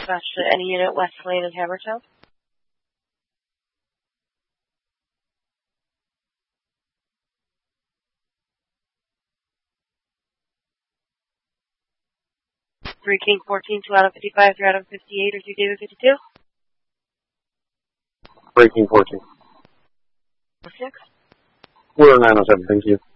Dispatch to any unit West Lane in Hammertown. Three King 14, 2 Adam 55, 3 Adam 58, or 2 David 52. 3 King 14. 6. We're 907, thank you.